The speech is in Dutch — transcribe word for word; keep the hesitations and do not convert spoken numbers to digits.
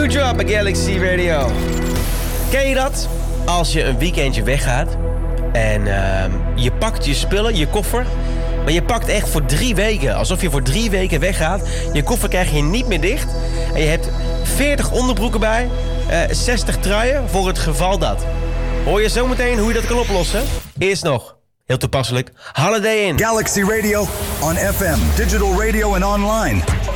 Dewdrop bij Galaxy Radio. Ken je dat? Als je een weekendje weggaat en uh, je pakt je spullen, je koffer, maar je pakt echt voor drie weken, alsof je voor drie weken weggaat. Je koffer krijg je niet meer dicht en je hebt veertig onderbroeken bij, uh, zestig truien voor het geval dat. Hoor je zometeen hoe je dat kan oplossen? Eerst nog, heel toepasselijk, Holiday Inn. Galaxy Radio on F M, digital radio and online.